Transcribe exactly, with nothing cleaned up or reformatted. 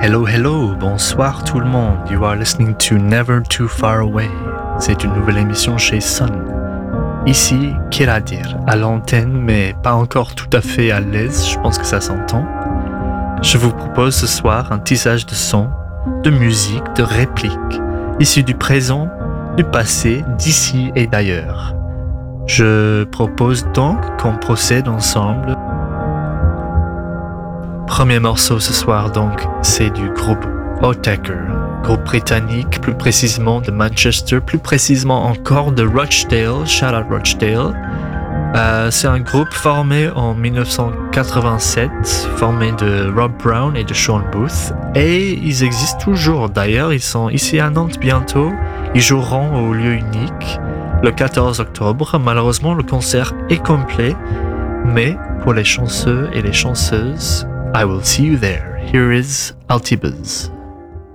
Hello, hello, bonsoir tout le monde. You are listening to Never Too Far Away. C'est une nouvelle émission chez Sun. Ici, Kiradir, à l'antenne, mais pas encore tout à fait à l'aise, je pense que ça s'entend. Je vous propose ce soir un tissage de sons, de musique, de répliques, issus du présent, du passé, d'ici et d'ailleurs. Je propose donc qu'on procède ensemble. Premier morceau ce soir donc, c'est du groupe Autechre, groupe britannique, plus précisément de Manchester, plus précisément encore de Rochdale, shout out Rochdale. Euh, c'est un groupe formé en dix-neuf cent quatre-vingt-sept, formé de Rob Brown et de Sean Booth, et ils existent toujours. D'ailleurs, ils sont ici à Nantes bientôt, ils joueront au lieu unique le quatorze octobre. Malheureusement, le concert est complet, mais pour les chanceux et les chanceuses, I will see you there. Here is Altibas.